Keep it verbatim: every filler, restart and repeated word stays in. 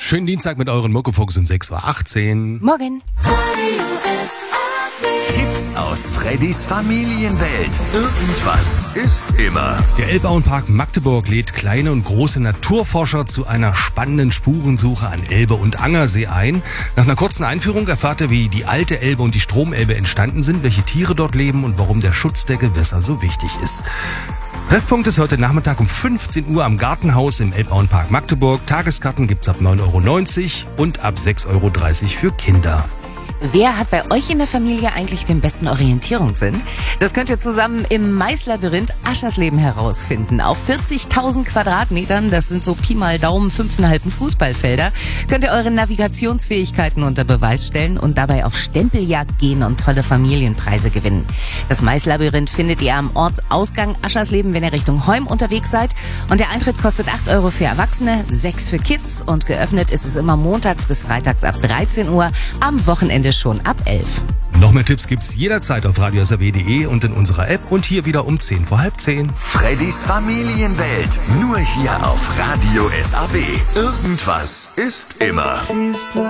Schönen Dienstag mit euren Muckefuchs um sechs Uhr achtzehn. Morgen. Tipps aus Freddys Familienwelt. Irgendwas ist immer. Der Elbauenpark Magdeburg lädt kleine und große Naturforscher zu einer spannenden Spurensuche an Elbe und Angersee ein. Nach einer kurzen Einführung erfahrt ihr, wie die alte Elbe und die Stromelbe entstanden sind, welche Tiere dort leben und warum der Schutz der Gewässer so wichtig ist. Treffpunkt ist heute Nachmittag um fünfzehn Uhr am Gartenhaus im Elbauenpark Magdeburg. Tageskarten gibt's ab neun Euro neunzig und ab sechs Euro dreißig für Kinder. Wer hat bei euch in der Familie eigentlich den besten Orientierungssinn? Das könnt ihr zusammen im Maislabyrinth Aschersleben herausfinden. Auf vierzigtausend Quadratmetern, das sind so Pi mal Daumen fünfeinhalb Fußballfelder, könnt ihr eure Navigationsfähigkeiten unter Beweis stellen und dabei auf Stempeljagd gehen und tolle Familienpreise gewinnen. Das Maislabyrinth findet ihr am Ortsausgang Aschersleben, wenn ihr Richtung Heum unterwegs seid. Und der Eintritt kostet acht Euro für Erwachsene, sechs für Kids und geöffnet ist es immer montags bis freitags ab dreizehn Uhr, am Wochenende schon ab elf. Noch mehr Tipps gibt's jederzeit auf radio s r w punkt d e und in unserer App und hier wieder um zehn vor halb zehn. Freddys Familienwelt. Nur hier auf Radio S A B. Irgendwas ist immer.